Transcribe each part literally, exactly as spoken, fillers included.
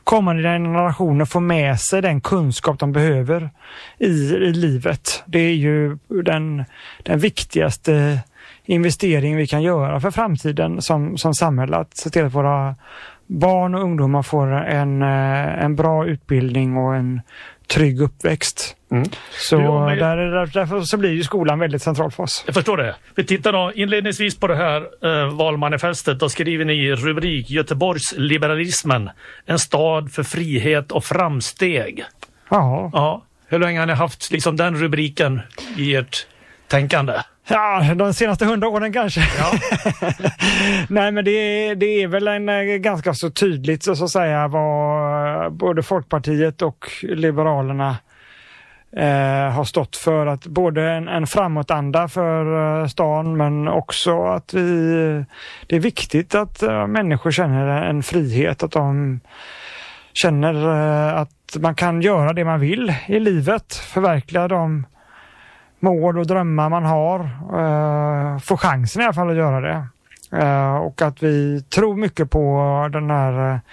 kommande generationer får med sig den kunskap de behöver i, i livet. Det är ju den, den viktigaste investering vi kan göra för framtiden som, som samhälle, att se till att våra barn och ungdomar får en, en bra utbildning och en trygg uppväxt. Mm. Så jo, men... där, där, därför så blir ju skolan väldigt central för oss. Jag förstår det. Vi tittar då inledningsvis på det här eh, valmanifestet. Då skriver ni i rubrik Göteborgs liberalismen, en stad för frihet och framsteg. Jaha. Ja. Hur länge har ni haft liksom den rubriken i ert tänkande? Ja, de senaste hundra åren kanske. Ja. Nej, men det, det är väl en ganska så tydligt så, så att säga vad både Folkpartiet och Liberalerna eh, har stått för. Att både en, en framåtanda för eh, stan, men också att vi, det är viktigt att eh, människor känner en frihet, att de känner eh, att man kan göra det man vill i livet, förverkliga de mål och drömmar man har, uh, få chansen i alla fall att göra det. Uh, och att vi tror mycket på den här uh,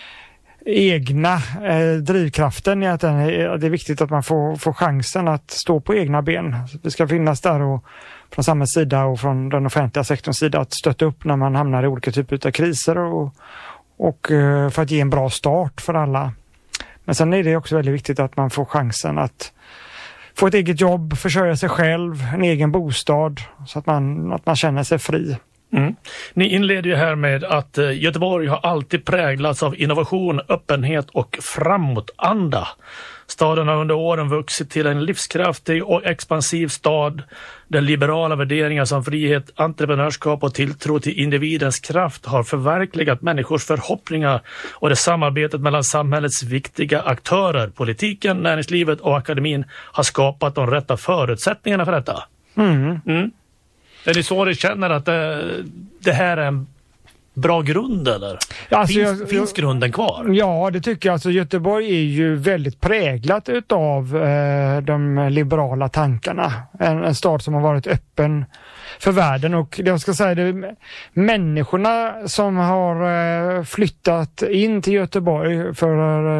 egna uh, drivkraften i att den är, det är viktigt att man får, får chansen att stå på egna ben. Så vi ska finnas där och från samhällets sida och från den offentliga sektorns sida att stötta upp när man hamnar i olika typer av kriser och, och uh, för att ge en bra start för alla. Men sen är det också väldigt viktigt att man får chansen att få ett eget jobb, försörja sig själv, en egen bostad så att man, att man känner sig fri. Mm. Ni inleder ju här med att Göteborg har alltid präglats av innovation, öppenhet och framåtanda. Staden har under åren vuxit till en livskraftig och expansiv stad där liberala värderingar som frihet, entreprenörskap och tilltro till individens kraft har förverkligat människors förhoppningar, och det samarbetet mellan samhällets viktiga aktörer, politiken, näringslivet och akademin har skapat de rätta förutsättningarna för detta. Mm. Mm. Är det så du känner att det, det här är en bra grund, eller? Ja, alltså finns, jag, finns grunden kvar? Ja, det tycker jag. Alltså, Göteborg är ju väldigt präglat utav eh, de liberala tankarna. En, en stad som har varit öppen för världen, och jag ska säga det, människorna som har eh, flyttat in till Göteborg för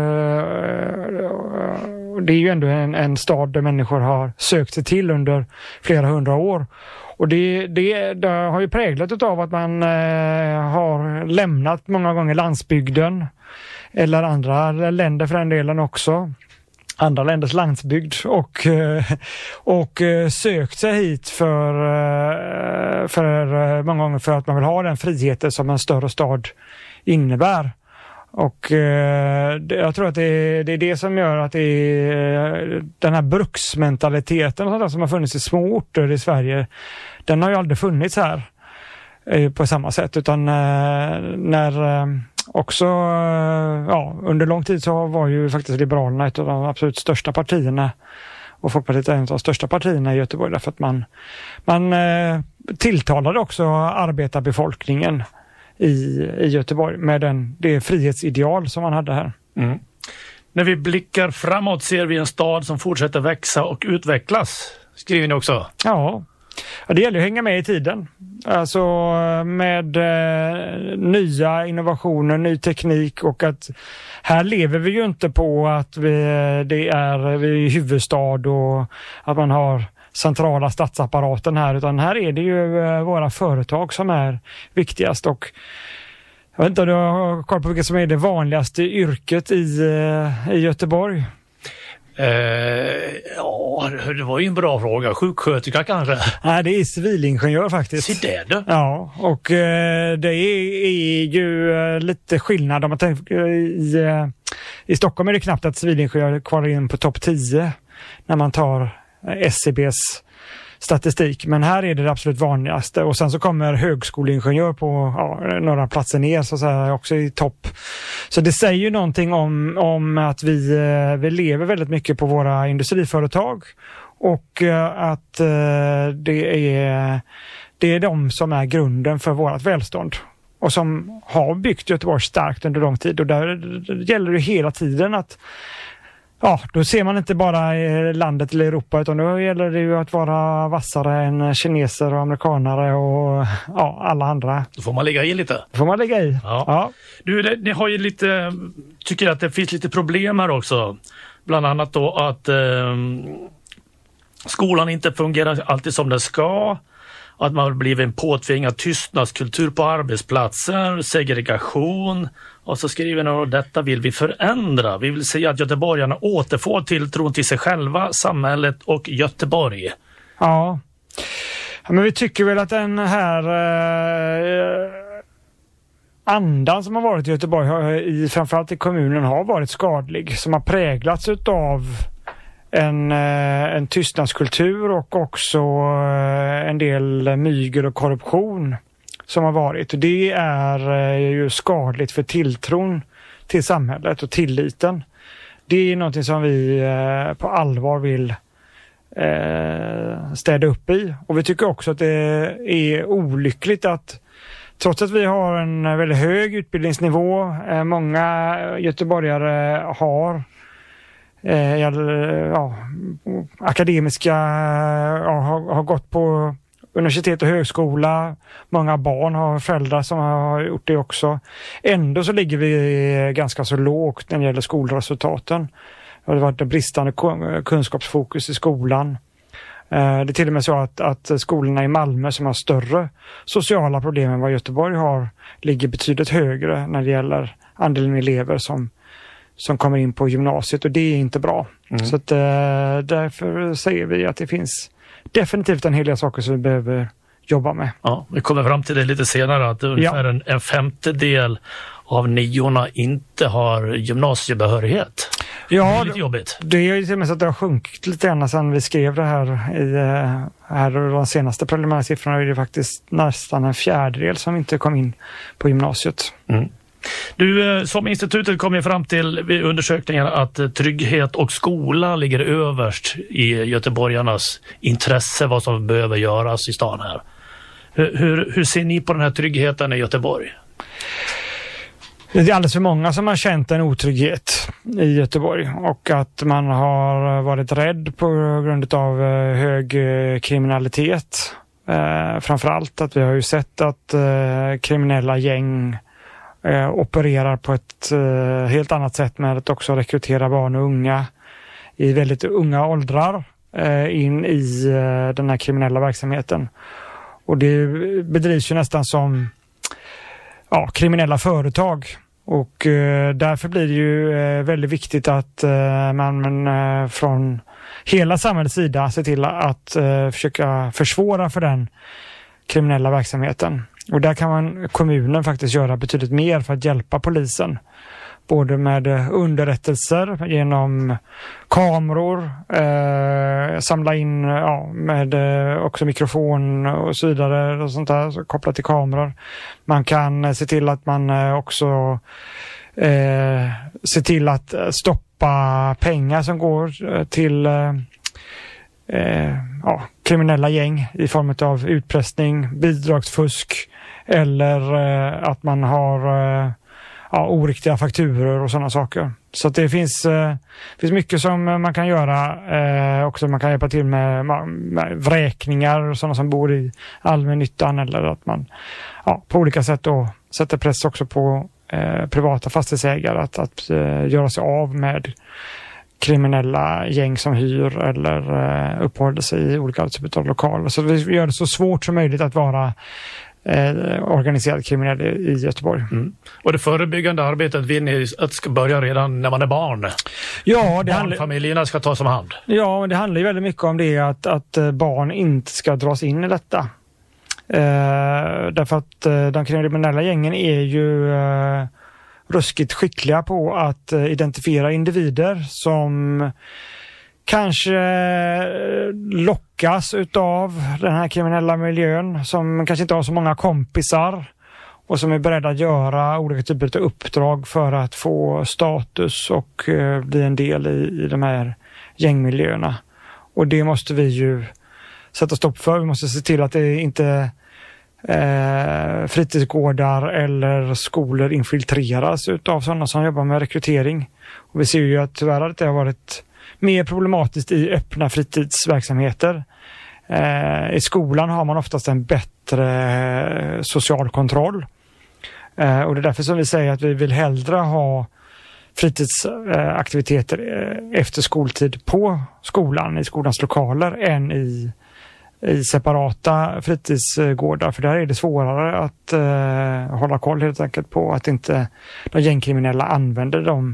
eh, det är ju ändå en, en stad där människor har sökt sig till under flera hundra år. Och det, det, det har ju präglat av att man eh, har lämnat många gånger landsbygden eller andra länder för den delen också. Andra länders landsbygd och, eh, och eh, sökt sig hit för, eh, för många gånger för att man vill ha den friheten som en större stad innebär. Och eh, jag tror att det är, det är det som gör att det är den här bruksmentaliteten och sånt där som har funnits i små orter i Sverige, den har ju aldrig funnits här eh, på samma sätt, utan eh, när eh, också eh, ja, under lång tid så var ju faktiskt Liberalerna ett av de absolut största partierna, och Folkpartiet är en av de största partierna i Göteborg, därför att man, man eh, tilltalade också arbetarbefolkningen I, i Göteborg med den, det frihetsideal som man hade här. Mm. När vi blickar framåt ser vi en stad som fortsätter växa och utvecklas, skriver ni också. Ja, det gäller att hänga med i tiden. Alltså med eh, nya innovationer, ny teknik, och att här lever vi ju inte på att vi, det är vi är huvudstad och att man har centrala statsapparaten här, utan här är det ju eh, våra företag som är viktigast. Och jag vet inte om du har koll på vilket som är det vanligaste yrket i, eh, i Göteborg? Eh, ja, det var ju en bra fråga. Sjuksköterska kanske? Nej, det är civilingenjör faktiskt. Se där du. Ja, och eh, det är, är ju eh, lite skillnad om man tänker i, eh, i Stockholm är det knappt att civilingenjör kvalar in på topp tio när man tar S C B:s statistik, men här är det det absolut vanligaste, och sen så kommer högskoleingenjör på ja, några platser ner så att säga, också i topp. Så det säger ju någonting om, om att vi, vi lever väldigt mycket på våra industriföretag, och att det är, det är de som är grunden för vårt välstånd och som har byggt Göteborg starkt under lång tid, och där gäller det hela tiden att Ja, då ser man inte bara i landet eller Europa, utan då gäller det ju att vara vassare än kineser och amerikanare och ja, alla andra. Då får man lägga i lite. Då får man lägga i. Ja. Ja. Du, det, ni har ju lite, tycker att det finns lite problem här också. Bland annat då att eh, skolan inte fungerar alltid som det ska. Att man har blivit en påtvingad tystnadskultur på arbetsplatser, segregation. Och så skriver ni att detta vill vi förändra. Vi vill se att göteborgarna återfår tilltron till sig själva, samhället och Göteborg. Ja, ja men vi tycker väl att den här eh, andan som har varit i Göteborg, har, i, framförallt i kommunen, har varit skadlig. Som har präglats utav en, en tystnadskultur och också en del mygel och korruption som har varit. Det är ju skadligt för tilltron till samhället och tilliten. Det är någonting som vi på allvar vill städa upp i. Och vi tycker också att det är olyckligt att, trots att vi har en väldigt hög utbildningsnivå, många göteborgare har Eh, ja, akademiska ja, har, har gått på universitet och högskola. Många barn har föräldrar som har gjort det också. Ändå så ligger vi ganska så lågt när det gäller skolresultaten. Det har varit en bristande kunskapsfokus i skolan. Eh, det är till och med så att, att skolorna i Malmö som har större sociala problem än vad Göteborg har ligger betydligt högre när det gäller andelen elever som som kommer in på gymnasiet, och det är inte bra. Mm. Så att, äh, därför säger vi att det finns definitivt en hel del saker som vi behöver jobba med. Ja, vi kommer fram till det lite senare, att ungefär ja. en, en femtedel av niorna inte har gymnasiebehörighet. Ja, det är lite jobbigt. Det är ju till och med så att det har sjunkit lite grann sedan vi skrev det här i här och de senaste preliminära siffrorna är det faktiskt nästan en fjärdedel som inte kom in på gymnasiet. Mm. Du, som institutet kom ju fram till vid undersökningen att trygghet och skola ligger överst i göteborgarnas intresse, vad som behöver göras i stan här. Hur, hur, hur ser ni på den här tryggheten i Göteborg? Det är alldeles för många som har känt en otrygghet i Göteborg, och att man har varit rädd på grund av hög kriminalitet. Eh, framförallt att vi har ju sett att eh, kriminella gäng Eh, opererar på ett eh, helt annat sätt med att också rekrytera barn och unga i väldigt unga åldrar eh, in i eh, den här kriminella verksamheten. Och det bedrivs ju nästan som ja, kriminella företag. Och eh, därför blir det ju eh, väldigt viktigt att eh, man men, eh, från hela samhällets sida ser till att eh, försöka försvåra för den kriminella verksamheten. Och där kan man, kommunen faktiskt göra betydligt mer för att hjälpa polisen. Både med underrättelser genom kameror, eh, samla in ja, med eh, också mikrofon och så vidare och sånt där, så kopplat till kameror. Man kan eh, se till att man eh, också eh, se till att stoppa pengar som går till eh, eh, ja, kriminella gäng i form av utpressning, bidragsfusk, eller eh, att man har eh, ja, oriktiga fakturor och sådana saker. Så att det finns, eh, finns mycket som man kan göra. Eh, också man kan hjälpa till med, med vräkningar och sådana som bor i allmännyttan, eller att man ja, på olika sätt då sätter press också på eh, privata fastighetsägare att, att eh, göra sig av med kriminella gäng som hyr eller eh, uppehåller sig i olika typer av lokaler. Så vi gör det så svårt som möjligt att vara eh, organiserad kriminell i Göteborg. Mm. Och det förebyggande arbetet vill ni att ska börja redan när man är barn? Ja, det Barnfamiljerna ska tas om hand. Ja, det handlar ju väldigt mycket om det, att, att barn inte ska dras in i detta. Eh, därför att eh, de kriminella gängen är ju eh, ruskigt skickliga på att uh, identifiera individer som kanske uh, lockas utav den här kriminella miljön, som kanske inte har så många kompisar och som är beredda att göra olika typer av uppdrag för att få status och uh, bli en del i, i de här gängmiljöerna. Och det måste vi ju sätta stopp för. Vi måste se till att det inte eh, fritidsgårdar eller skolor infiltreras utav sådana som jobbar med rekrytering. Och vi ser ju att tyvärr att det har varit mer problematiskt i öppna fritidsverksamheter. Eh, I skolan har man oftast en bättre social kontroll. Eh, och det är därför som vi säger att vi vill hellre ha fritidsaktiviteter eh, efter skoltid på skolan, i skolans lokaler, än i, i separata fritidsgårdar. För där är det svårare att eh, hålla koll helt enkelt på att inte de gängkriminella använder de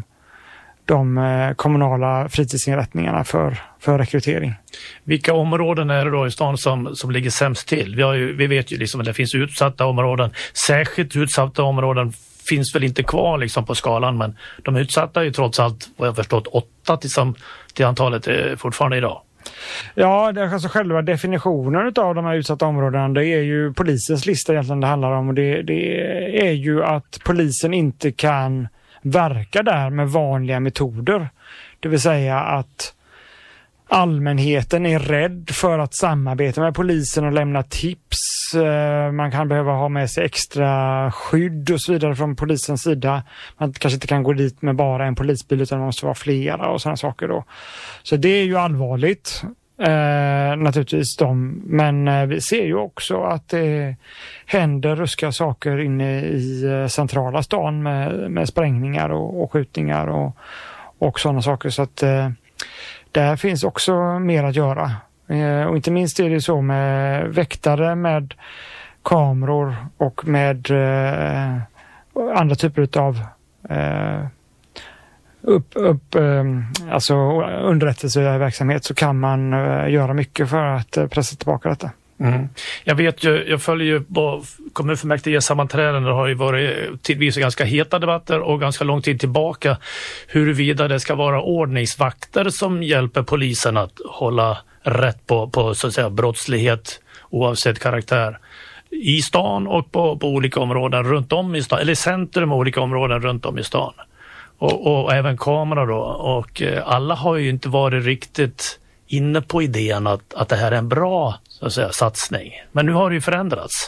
de kommunala fritidsinrättningarna för, för rekrytering. Vilka områden är det då i stan som, som ligger sämst till? Vi, har ju, vi vet ju liksom att det finns utsatta områden. Särskilt utsatta områden finns väl inte kvar liksom på skalan, men de utsatta är ju trots allt, vad jag förstått, åtta till, som, till antalet är fortfarande idag. Ja, det är alltså själva definitionen av de här utsatta områdena. Det är ju polisens lista egentligen det handlar om. Och det, det är ju att polisen inte kan verka där med vanliga metoder. Det vill säga att allmänheten är rädd för att samarbeta med polisen och lämna tips. Man kan behöva ha med sig extra skydd och så vidare från polisens sida. Man kanske inte kan gå dit med bara en polisbil utan man måste vara flera och sådana saker då. Så det är ju allvarligt. Eh, naturligtvis de, men eh, vi ser ju också att det händer ruska saker inne i eh, centrala stan med, med sprängningar och, och skjutningar och, och sådana saker, så att eh, där finns också mer att göra. Eh, och inte minst är det så med väktare med kameror och med eh, andra typer av eh, upp, upp alltså underrättelseverksamhet, så kan man göra mycket för att pressa tillbaka detta. Mm. Jag vet ju, jag följer ju på kommunfullmäktige sammanträden, det har ju varit tidvis ganska heta debatter och ganska lång tid tillbaka huruvida det ska vara ordningsvakter som hjälper polisen att hålla rätt på, på så att säga brottslighet oavsett karaktär i stan och på, på olika områden runt om i stan, eller centrum och olika områden runt om i stan. Och, och även kameror då, och alla har ju inte varit riktigt inne på idén att, att det här är en bra så att säga, satsning. Men nu har det ju förändrats.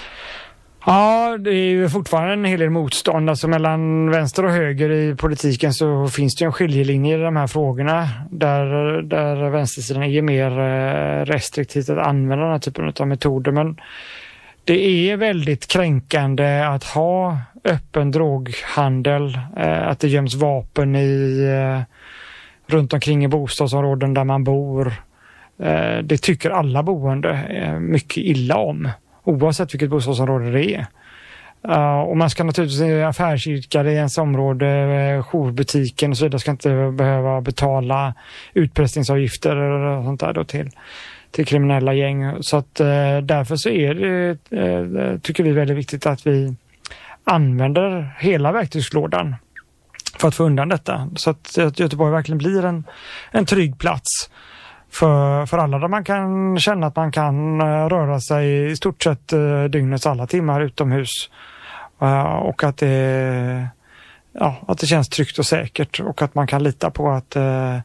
Ja, det är ju fortfarande en hel del motstånd. Alltså mellan vänster och höger i politiken så finns det ju en skiljelinje i de här frågorna. Där, där vänstersidan är mer restriktivt att använda den här typen av metoder. Men det är väldigt kränkande att ha öppen droghandel, eh, att det göms vapen i, eh, runt omkring i bostadsområden där man bor. Eh, det tycker alla boende eh, mycket illa om, oavsett vilket bostadsområde det är. Uh, och man ska naturligtvis affärsidkare i ens område, eh, jourbutiken och så vidare, ska inte behöva betala utpressningsavgifter eller sånt där då till till kriminella gäng. Så att eh, därför så är det, eh, tycker vi, väldigt viktigt att vi använder hela verktygslådan för att få undan detta. Så att, att Göteborg verkligen blir en, en trygg plats för, för alla, där man kan känna att man kan uh, röra sig i stort sett uh, dygnets alla timmar utomhus. Uh, och att det, ja, att det känns tryggt och säkert, och att man kan lita på att uh,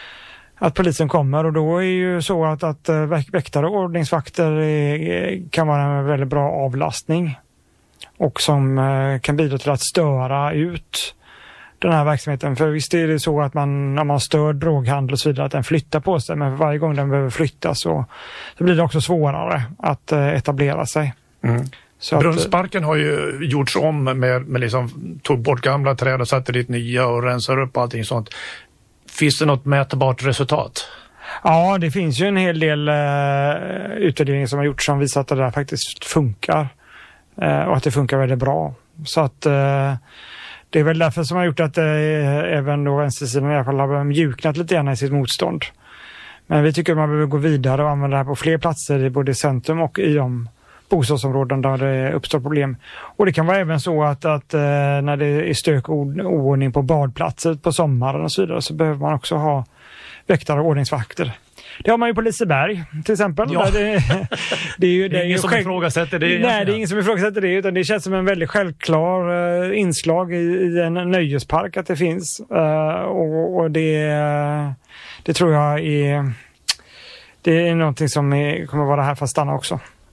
att polisen kommer. Och då är ju så att, att väktare och ordningsvakter är, kan vara en väldigt bra avlastning och som eh, kan bidra till att störa ut den här verksamheten. För visst är det så att man, när man stör droghandel och så vidare, att den flyttar på sig, men för varje gång den behöver flyttas så, så blir det också svårare att eh, etablera sig. Mm. Brunnsparken har ju gjorts om med, med liksom, tog bort gamla träd och satte dit nya och rensar upp allting sånt. Finns det något mätbart resultat? Ja, det finns ju en hel del uh, utvärderingar som har gjorts som visar att det där faktiskt funkar. Uh, och att det funkar väldigt bra. Så att uh, det är väl därför som har gjort att uh, även då vänstersidan i alla fall har mjuknat lite grann i sitt motstånd. Men vi tycker att man behöver gå vidare och använda det här på fler platser i både centrum och i de bostadsområden där det uppstår problem. Och det kan vara även så att, att eh, när det är stök och oordning på badplatser på sommaren och så vidare, så behöver man också ha väktare och ordningsvakter. Det har man ju på Liseberg till exempel. Ja. Det, det är ju, det är ingen som själv... ifrågasätter det. Nej, det är ingen som ifrågasätter det, utan det känns som en väldigt självklar uh, inslag i, i en nöjespark att det finns. Uh, och, och det, det tror jag är, det är någonting som är, kommer vara här för att stanna också.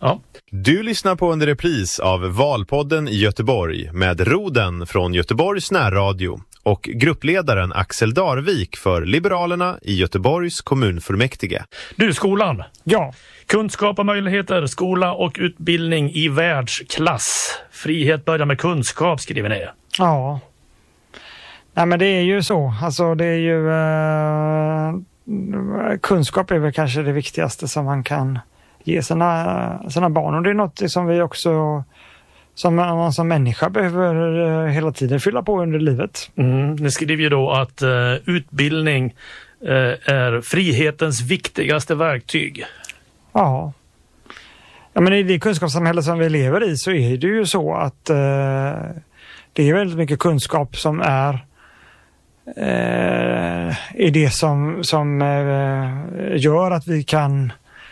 Ja. Du lyssnar på en repris av Valpodden i Göteborg med Roden från Göteborgs närradio och gruppledaren Axel Darvik för Liberalerna i Göteborgs kommunfullmäktige. Du, skolan. Ja. Kunskap och möjligheter, skola och utbildning i världsklass. Frihet börjar med kunskap, skriver ni. Ja. Nej, men det är ju så. Alltså det är ju... Eh, kunskap är väl kanske det viktigaste som man kan ge sina, sina barn. Och det är något som vi också... som man som människa behöver hela tiden fylla på under livet. Mm, ni skriver ju då att uh, utbildning uh, är frihetens viktigaste verktyg. Ja. Ja, men i det kunskapssamhälle som vi lever i så är det ju så att uh, det är väldigt mycket kunskap som är uh, är det som, som uh, gör att vi kan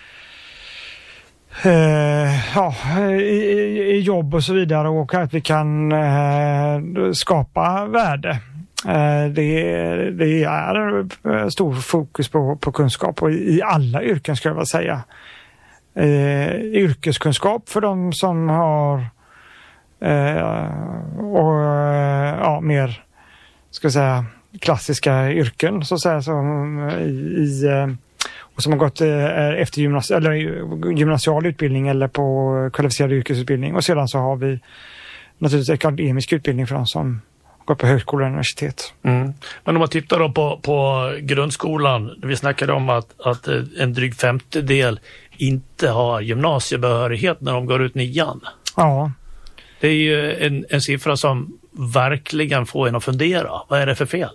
Uh, ja, i, i jobb och så vidare, och att vi kan uh, skapa värde. Uh, det, det är stor fokus på, på kunskap, och i, i alla yrken ska jag väl säga. Uh, yrkeskunskap för de som har uh, och, uh, ja, mer ska jag säga, klassiska yrken så att säga, som i, i uh, och som har gått eh, efter gymnasi- eller gymnasial utbildning eller på kvalificerad yrkesutbildning. Och sedan så har vi naturligtvis akademisk utbildning för de som går på högskola och universitet. Mm. Men om man tittar då på, på grundskolan, vi snackade om att, att en dryg femtedel inte har gymnasiebehörighet när de går ut nian. Ja. Det är ju en, en siffra som verkligen får en att fundera. Vad är det för fel?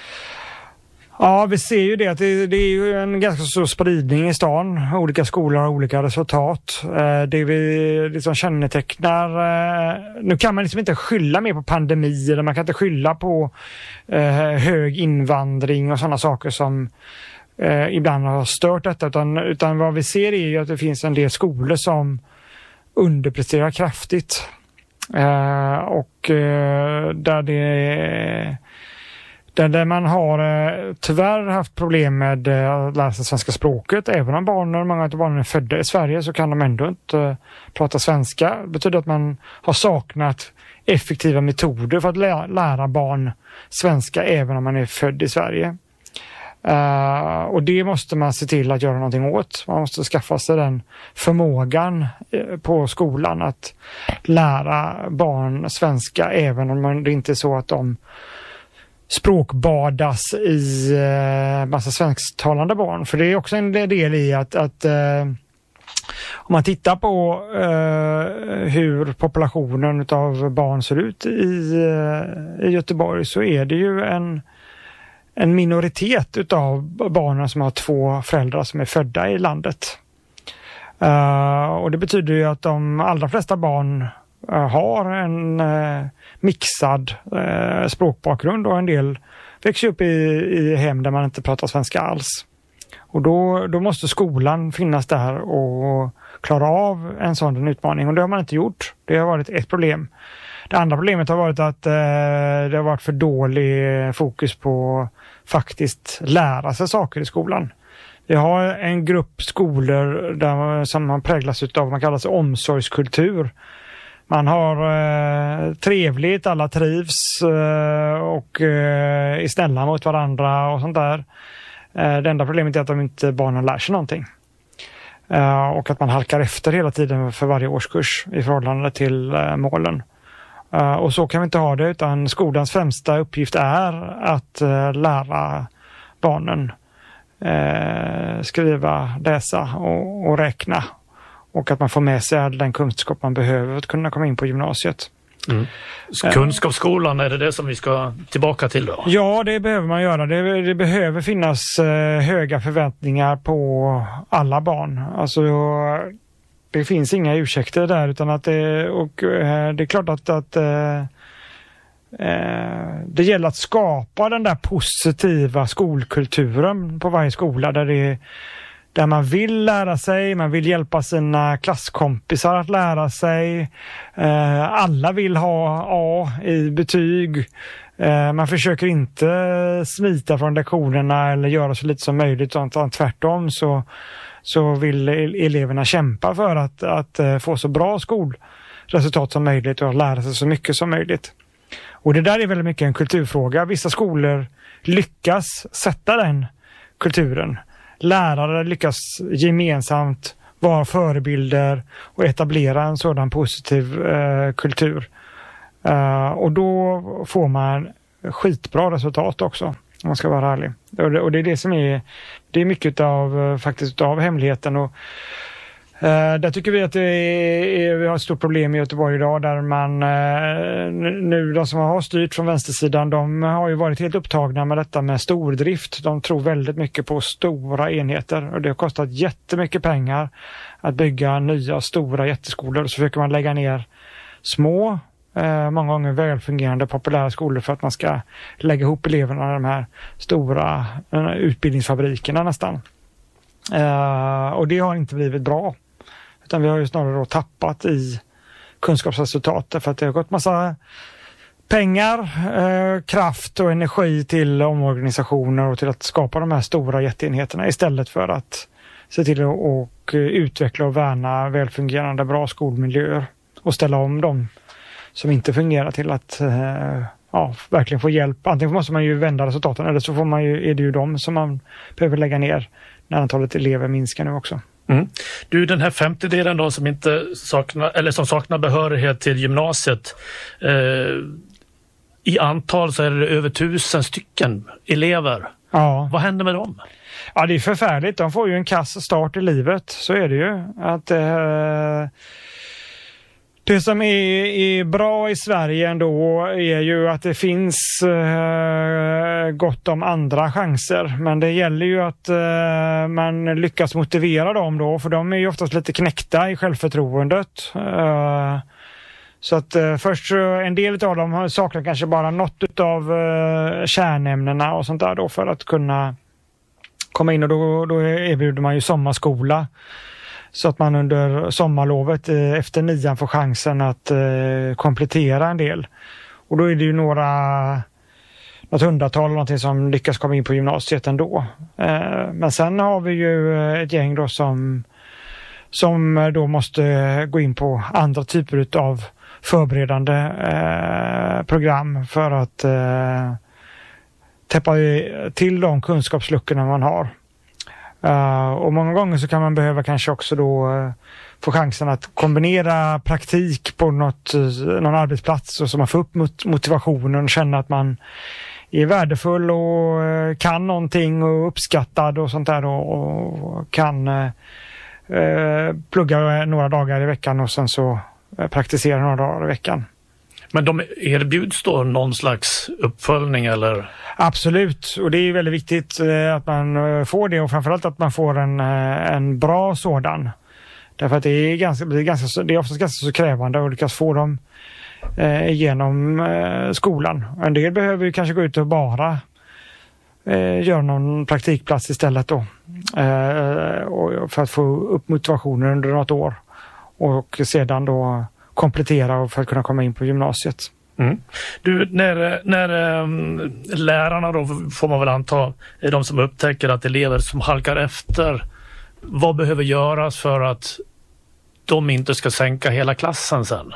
Ja, vi ser ju det att det, det är ju en ganska stor spridning i stan. Olika skolor har olika resultat. Eh, det vi liksom kännetecknar... Eh, nu kan man liksom inte skylla mer på pandemi, eller man kan inte skylla på eh, hög invandring och sådana saker som eh, ibland har stört detta. Utan, utan vad vi ser är ju att det finns en del skolor som underpresterar kraftigt. Eh, och eh, där det... Där man har eh, tyvärr haft problem med eh, att lära sig svenska språket. Även om barnen, många av barnen är födda i Sverige, så kan de ändå inte eh, prata svenska. Det betyder att man har saknat effektiva metoder för att lä- lära barn svenska även om man är född i Sverige. Uh, och det måste man se till att göra någonting åt. Man måste skaffa sig den förmågan eh, på skolan att lära barn svenska även om man, det inte är så att de språkbadas i eh, massa svensktalande barn. För det är också en del i att, att eh, om man tittar på eh, hur populationen av barn ser ut i, eh, i Göteborg, så är det ju en, en minoritet utav barnen som har två föräldrar som är födda i landet. Uh, och det betyder ju att de allra flesta barn uh, har en uh, mixad uh, språkbakgrund, och en del växer upp i, i hem där man inte pratar svenska alls. Och då, då måste skolan finnas där och klara av en sån utmaning, och det har man inte gjort. Det har varit ett problem. Det andra problemet har varit att uh, det har varit för dålig fokus på faktiskt lära sig saker i skolan. Vi har en grupp skolor där, som man präglas utav vad man kallar sig omsorgskultur. Man har eh, trevligt, alla trivs eh, och eh, är snälla mot varandra och sånt där. Eh, det enda problemet är att de inte barnen lär sig någonting. Eh, och att man halkar efter hela tiden för varje årskurs i förhållande till eh, målen. Uh, och så kan vi inte ha det, utan skolans främsta uppgift är att uh, lära barnen uh, skriva, läsa och, och räkna, och att man får med sig all den kunskap man behöver för att kunna komma in på gymnasiet. Mm. Kunskapsskolan, är det det som vi ska tillbaka till då? Ja, det behöver man göra. Det, det behöver finnas uh, höga förväntningar på alla barn. Alltså det finns inga ursäkter där, utan att det, och, eh, det är klart att, att eh, det gäller att skapa den där positiva skolkulturen på varje skola, där, det, där man vill lära sig, man vill hjälpa sina klasskompisar att lära sig. Eh, alla vill ha A i betyg. Eh, man försöker inte smita från lektionerna eller göra så lite som möjligt, utan tvärtom så så vill eleverna kämpa för att, att få så bra skolresultat som möjligt och att lära sig så mycket som möjligt. Och det där är väldigt mycket en kulturfråga. Vissa skolor lyckas sätta den kulturen. Lärare lyckas gemensamt vara förebilder och etablera en sådan positiv eh, kultur. Uh, och då får man skitbra resultat också, om man ska vara ärlig. Och det, och det är det som är, det är mycket av faktiskt av hemligheten. Och uh, där tycker vi att det är, vi har ett stort problem i Göteborg idag, där man uh, nu, de som har styrt från vänstersidan, de har ju varit helt upptagna med detta med stordrift. De tror väldigt mycket på stora enheter, och det har kostat jättemycket pengar att bygga nya stora jätteskolor. Så försöker man lägga ner små, Eh, många gånger välfungerande populära skolor för att man ska lägga ihop eleverna i de här stora eh, utbildningsfabrikerna nästan. Eh, och det har inte blivit bra. Utan vi har ju snarare då tappat i kunskapsresultat, för att det har gått massa pengar, eh, kraft och energi till omorganisationer och till att skapa de här stora jätteenheterna, istället för att se till att och utveckla och värna välfungerande bra skolmiljöer och ställa om dem som inte fungerar till att eh, ja, verkligen få hjälp. Antingen måste man ju vända resultaten, eller så får man ju, är det ju dem som man behöver lägga ner när antalet elever minskar nu också. Mm. Du, den här femtedelen då som inte saknar, eller som saknar behörighet till gymnasiet, eh, i antal så är det över tusen stycken elever. Ja. Vad händer med dem? Ja, det är förfärligt. De får ju en kass start i livet, så är det ju. Att eh, Det som är, är bra i Sverige ändå är ju att det finns eh, gott om andra chanser. Men det gäller ju att eh, man lyckas motivera dem då, för de är ju oftast lite knäckta i självförtroendet. Eh, så att eh, först en del av dem saknar kanske bara något av eh, kärnämnena och sånt där då, för att kunna komma in, och då, då erbjuder man ju sommarskola. Så att man under sommarlovet eh, efter nian får chansen att eh, komplettera en del. Och då är det ju några, något hundratal någonting som lyckas komma in på gymnasiet ändå. Eh, men sen har vi ju ett gäng då som, som då måste gå in på andra typer av förberedande eh, program för att eh, täppa till de kunskapsluckorna man har. Uh, och många gånger så kan man behöva kanske också då uh, få chansen att kombinera praktik på något, uh, någon arbetsplats, och så man får upp mot motivationen och känna att man är värdefull och uh, kan någonting och uppskattad och sånt där, och, och kan uh, uh, plugga några dagar i veckan och sen så uh, praktisera några dagar i veckan. Men de erbjuds då någon slags uppföljning eller? Absolut, och det är väldigt viktigt eh, att man eh, får det, och framförallt att man får en, eh, en bra sådan. Därför att det är, ganska, det är, ganska, det är oftast ganska så krävande att lyckas få dem eh, genom eh, skolan. En del behöver ju kanske gå ut och bara eh, göra någon praktikplats istället då. Eh, och för att få upp motivationen under något år. Och sedan då komplettera för att kunna komma in på gymnasiet. Mm. Du, när, när um, lärarna då, får man väl anta, är de som upptäcker att elever som halkar efter, vad behöver göras för att de inte ska sänka hela klassen sen?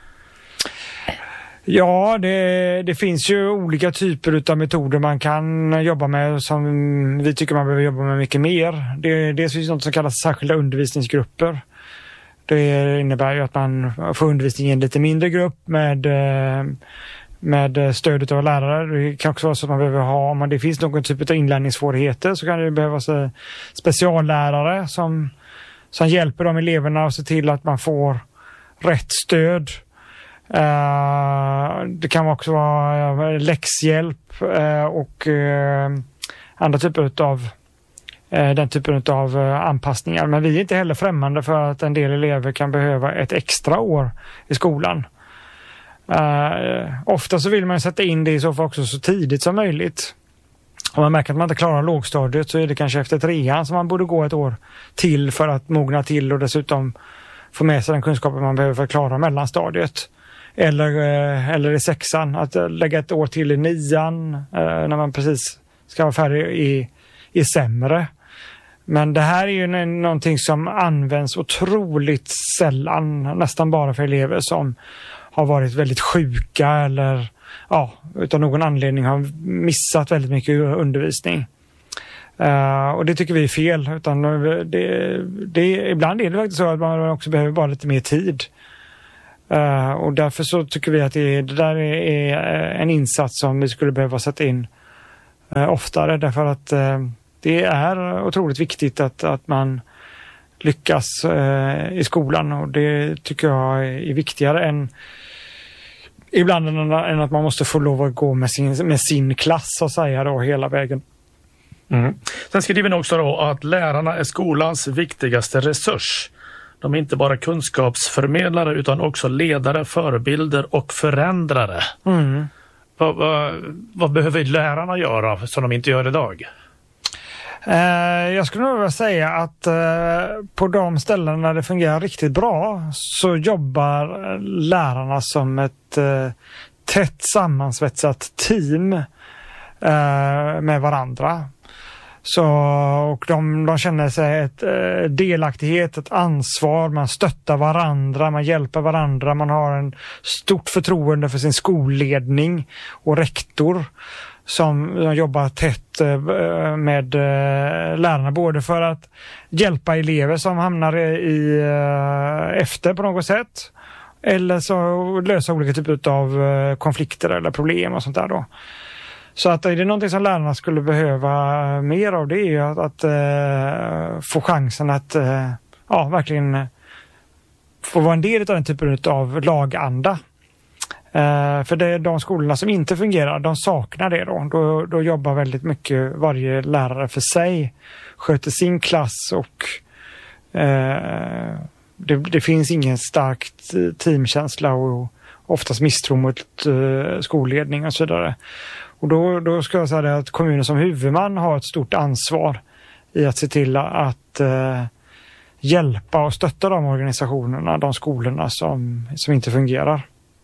Ja, det, det finns ju olika typer av metoder man kan jobba med, som vi tycker man behöver jobba med mycket mer. Det, det finns något som kallas särskilda undervisningsgrupper. Det innebär ju att man får undervisning i en lite mindre grupp med, med stöd av lärare. Det kan också vara så att man behöver ha, om det finns någon typ av inlärningssvårigheter, så kan det behövas speciallärare som, som hjälper de eleverna och ser till att man får rätt stöd. Det kan också vara läxhjälp och andra typer av den typen av anpassningar. Men vi är inte heller främmande för att en del elever kan behöva ett extra år i skolan. Uh, ofta så vill man sätta in det i så fall också så tidigt som möjligt. Om man märker att man inte klarar lågstadiet, så är det kanske efter trean som man borde gå ett år till för att mogna till och dessutom få med sig den kunskapen man behöver för att klara mellanstadiet. Eller, uh, eller i sexan, att lägga ett år till i nian uh, när man precis ska vara färdig i, i sämre. Men det här är ju någonting som används otroligt sällan, nästan bara för elever som har varit väldigt sjuka eller ja, utav någon anledning har missat väldigt mycket undervisning. Uh, och det tycker vi är fel. Utan det, det, ibland är det faktiskt så att man också behöver bara lite mer tid. Uh, och därför så tycker vi att det, det där är, är en insats som vi skulle behöva sätta in uh, oftare. Därför att uh, det är otroligt viktigt att, att man lyckas uh, i skolan. Och det tycker jag är viktigare än ibland än att man måste få lov att gå med sin, med sin klass och säga då hela vägen. Mm. Sen skriver ni också då att lärarna är skolans viktigaste resurs. De är inte bara kunskapsförmedlare utan också ledare, förebilder och förändrare. Mm. Vad, vad, vad behöver lärarna göra som de inte gör idag? Eh, jag skulle nog vilja säga att eh, på de ställen där det fungerar riktigt bra så jobbar lärarna som ett eh, tätt sammansvetsat team eh, med varandra. Så, och de, de känner sig ett eh, delaktighet, ett ansvar, man stöttar varandra, man hjälper varandra, man har en stort förtroende för sin skolledning och rektor som, som jobbar tätt eh, med eh, lärarna, både för att hjälpa elever som hamnar i eh, efter på något sätt eller så lösa olika typer av eh, konflikter eller problem och sånt där då. Så att är det någonting som lärarna skulle behöva mer av, det är ju att, att uh, få chansen att uh, ja, verkligen få vara en del av den typen av laganda. Uh, för det är de skolorna som inte fungerar, de saknar det då. Då, då jobbar väldigt mycket varje lärare för sig, sköter sin klass och uh, det, det finns ingen stark teamkänsla och oftast misstro mot uh, skolledning och så vidare. Och då, då ska jag säga att kommunen som huvudman har ett stort ansvar i att se till att eh, hjälpa och stötta de organisationerna, de skolorna som, som inte fungerar.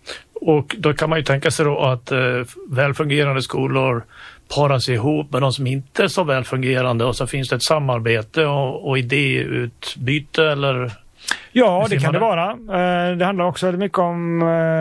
Och då kan man ju tänka sig då att eh, välfungerande skolor paras ihop med de som inte är så välfungerande och så finns det ett samarbete och, och idéutbyte eller... Ja, det kan det vara. Det handlar också väldigt mycket om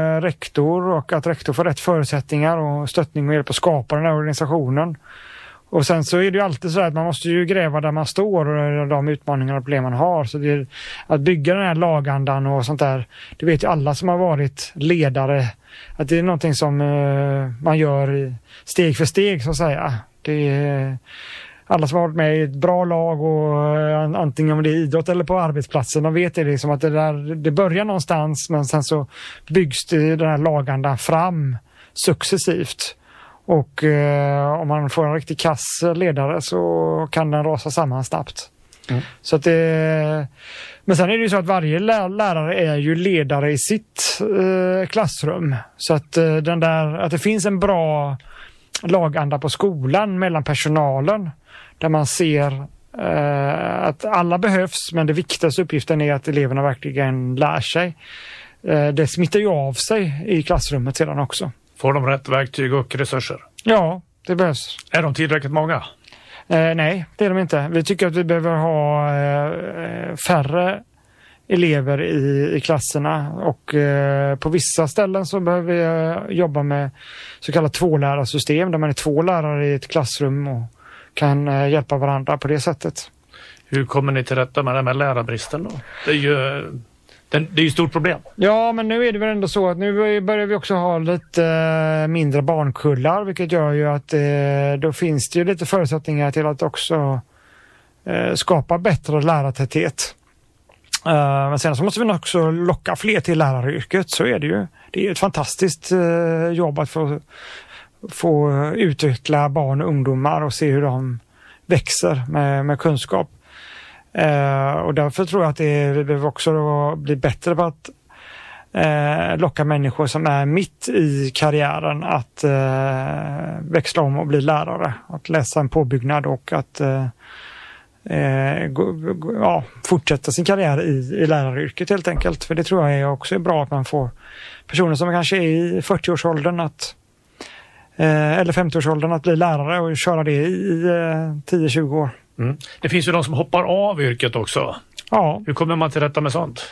rektor och att rektor får rätt förutsättningar och stöttning och hjälp att skapa den här organisationen. Och sen så är det ju alltid så att man måste ju gräva där man står och de utmaningar och problem man har. Så det är att bygga den här lagandan och sånt där, det vet ju alla som har varit ledare, att det är någonting som man gör steg för steg så att säga. Det är... Alla som har varit med i ett bra lag och antingen om det är idrott eller på arbetsplatsen, de vet det liksom att det, där, det börjar någonstans men sen så byggs det den här lagandan fram successivt. Och eh, om man får en riktigt kass ledare så kan den rasa samman snabbt. Mm. Så att det, men sen är det ju så att varje lärare är ju ledare i sitt eh, klassrum. Så att, eh, den där, att det finns en bra laganda på skolan mellan personalen. Där man ser eh, att alla behövs, men det viktigaste uppgiften är att eleverna verkligen lär sig. Eh, det smittar ju av sig i klassrummet sedan också. Får de rätt verktyg och resurser? Ja, det behövs. Är de tillräckligt många? Eh, nej, det är de inte. Vi tycker att vi behöver ha eh, färre elever i, i klasserna och eh, på vissa ställen så behöver vi eh, jobba med så kallat tvålärarsystem där man är två lärare i ett klassrum och kan eh, hjälpa varandra på det sättet. Hur kommer ni till rätta med den här lärarbristen då? Det är ju den, det är ju ett stort problem. Ja, men nu är det väl ändå så att nu börjar vi också ha lite eh, mindre barnkullar, vilket gör ju att eh, då finns det ju lite förutsättningar till att också eh, skapa bättre lärartäthet. Uh, men sen så måste vi också locka fler till läraryrket, så är det ju. Det är ett fantastiskt uh, jobb att få, få utveckla barn och ungdomar och se hur de växer med, med kunskap. Uh, och därför tror jag att det, vi behöver också bli bättre på att uh, locka människor som är mitt i karriären att uh, växla om och bli lärare. Att läsa en påbyggnad och att uh, Eh, go, go, ja, fortsätta sin karriär i, i läraryrket helt enkelt. För det tror jag är också är bra att man får personer som kanske är i fyrtioårsåldern att, eh, eller femtioårsåldern att bli lärare och köra det i eh, tio tjugo år. Mm. Det finns ju de som hoppar av yrket också. Ja. Hur kommer man till rätta med sånt?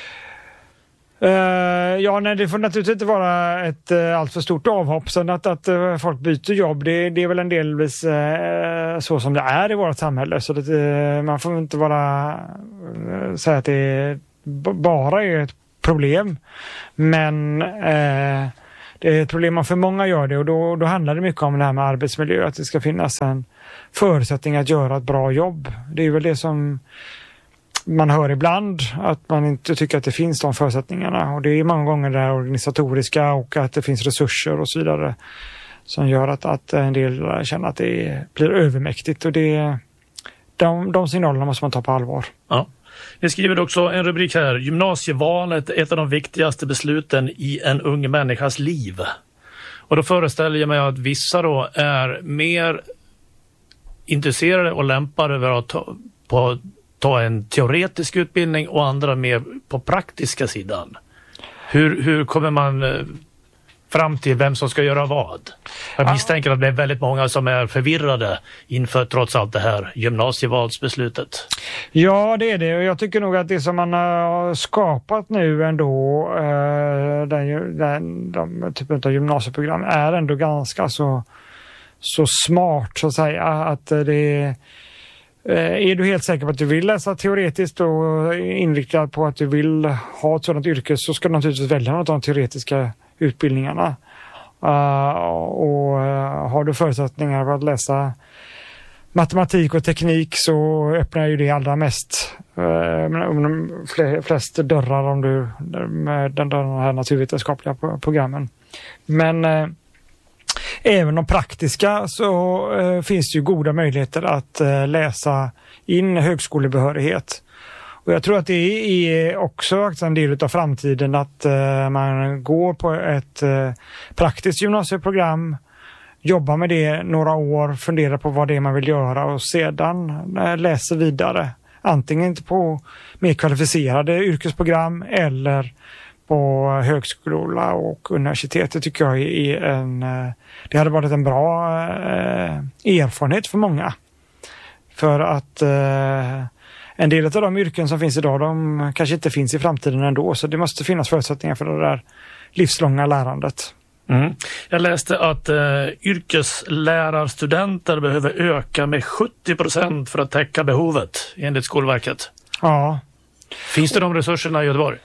Uh, ja, nej, det får naturligtvis inte vara ett uh, allt för stort avhopp. Så att, att uh, folk byter jobb, det, det är väl en delvis uh, så som det är i vårt samhälle. Så att, uh, man får inte bara uh, säga att det b- bara är ett problem. Men uh, det är ett problem om för många gör det, och då, då handlar det mycket om det här med arbetsmiljö. Att det ska finnas en förutsättning att göra ett bra jobb. Det är väl det som man hör ibland, att man inte tycker att det finns de förutsättningarna. Och det är många gånger det organisatoriska och att det finns resurser och så vidare som gör att, att en del känner att det blir övermäktigt. Och det, de, de signalerna måste man ta på allvar. Ja. Ni skriver också en rubrik här: gymnasievalet är ett av de viktigaste besluten i en ung människas liv. Och då föreställer jag mig att vissa då är mer intresserade och lämpade över att ta, på, ta en teoretisk utbildning och andra mer på praktiska sidan. Hur, hur kommer man fram till vem som ska göra vad? Jag misstänker att det är väldigt många som är förvirrade inför trots allt det här gymnasievalsbeslutet. Ja, det är det. Och jag tycker nog att det som man har skapat nu ändå, eh, den, den, den typen av gymnasieprogram, är ändå ganska så, så smart så att säga. Att det är du helt säker på att du vill läsa teoretiskt och inriktad på att du vill ha ett sådant yrke, så ska du naturligtvis välja något av de teoretiska utbildningarna. Uh, och uh, har du förutsättningar för att läsa matematik och teknik, så öppnar ju det allra mest uh, flest dörrar om du med den, den här naturvetenskapliga programmen. Men uh, även de praktiska så uh, finns det ju goda möjligheter att uh, läsa in högskolebehörighet. Och jag tror att det är också en del av framtiden att uh, man går på ett uh, praktiskt gymnasieprogram, jobbar med det några år, funderar på vad det är man vill göra och sedan uh, läser vidare. Antingen på mer kvalificerade yrkesprogram eller på högskola och universitet. Det tycker jag är en, uh, det hade varit en bra uh, erfarenhet för många. För att uh, en del av de yrken som finns idag, de kanske inte finns i framtiden ändå. Så det måste finnas förutsättningar för det där livslånga lärandet. Mm. Jag läste att eh, yrkeslärarstudenter behöver öka med sjuttio procent för att täcka behovet enligt Skolverket. Ja. Finns det de resurserna i Göteborg?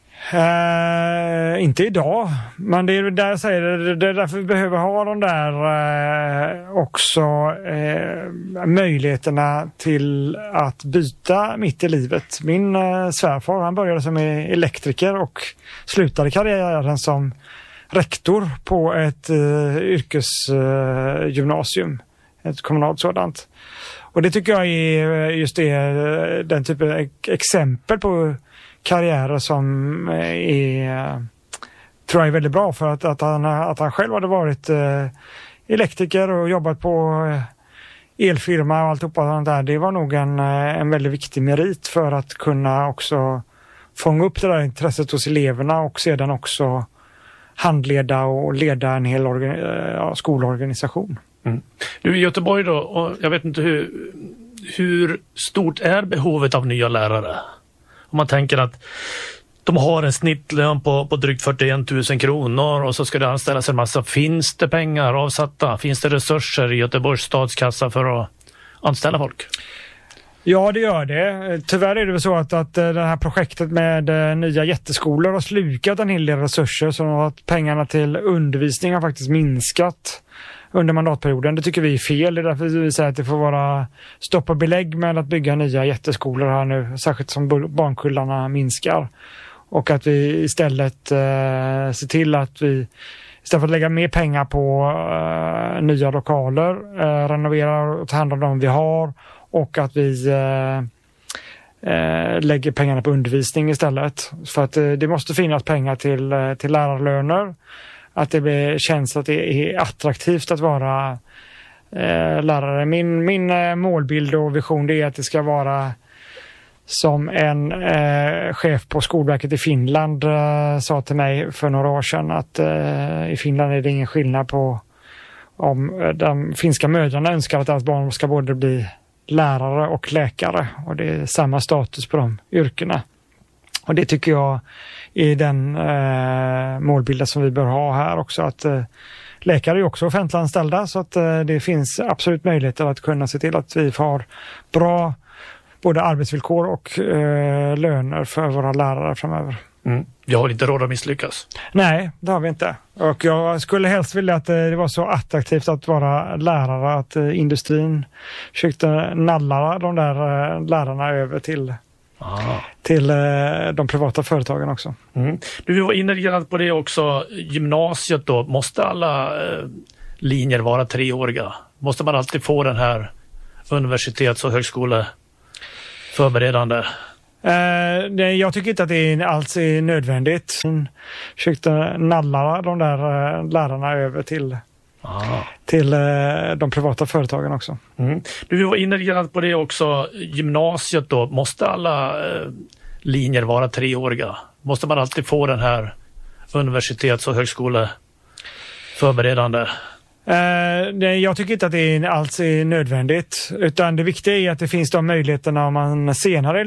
Uh, inte idag, men det är där jag säger det, det är därför vi behöver ha de där uh, också uh, möjligheterna till att byta mitt i livet. Min uh, svärfar, han började som elektriker och slutade karriären som rektor på ett uh, yrkesgymnasium, uh, ett kommunalt sådant. Och det tycker jag är just det, den typen av exempel på karriärer som är, tror jag är väldigt bra, för att, att, han, att han själv hade varit eh, elektriker och jobbat på eh, elfirma och alltihopa sånt där. Det var nog en, en väldigt viktig merit för att kunna också fånga upp det där intresset hos eleverna och sedan också handleda och leda en hel organ, ja, skolorganisation. Mm. Du i Göteborg då, och jag vet inte hur, hur stort är behovet av nya lärare? Om man tänker att de har en snittlön på, på drygt fyrtioen tusen kronor och så ska det anställas en massa. Finns det pengar avsatta? Finns det resurser i Göteborgs stadskassa för att anställa folk? Ja, det gör det. Tyvärr är det väl så att, att det här projektet med nya jätteskolor har slukat en hel del resurser, så att pengarna till undervisning har faktiskt minskat under mandatperioden. Det tycker vi är fel. Det är därför vi säger att det får vara stopp och belägg med att bygga nya jätteskolor här nu, särskilt som barnkullarna minskar. Och att vi istället eh, ser till att vi istället för att lägga mer pengar på eh, nya lokaler, eh, renoverar och tar hand om dem vi har, och att vi eh, eh, lägger pengarna på undervisning istället. För att eh, det måste finnas pengar till, eh, till lärarlöner. Att det känns att det är attraktivt att vara eh, lärare. Min, min eh, målbild och vision, det är att det ska vara som en eh, chef på Skolverket i Finland eh, sa till mig för några år sedan, att eh, i Finland är det ingen skillnad på om de finska mödrarna önskar att deras barn ska både bli lärare och läkare. Och det är samma status på de yrkena. Och det tycker jag är den eh, målbilden som vi bör ha här också. Att eh, läkare är också offentliganställda, så att eh, det finns absolut möjligheter att kunna se till att vi får bra både arbetsvillkor och eh, löner för våra lärare framöver. Mm. Jag har inte råd att misslyckas. Nej, det har vi inte. Och jag skulle helst vilja att det var så attraktivt att vara lärare att industrin försökte nalla de där lärarna över till, till de privata företagen också. Mm. Du var inne lite på det också. Gymnasiet då, måste alla eh, linjer vara treåriga? Måste man alltid få den här universitets- och högskoleförberedande? Uh, nej, jag tycker inte att det alls är nödvändigt. Försökte nalla de där uh, lärarna över till, till uh, de privata företagen också. Mm. Du var inne lite på det också. Gymnasiet då, måste alla uh, linjer vara treåriga? Måste man alltid få den här universitets- och högskoleförberedande? Uh, nej, jag tycker inte att det alls är nödvändigt. Utan det viktiga är att det finns de möjligheterna om man senare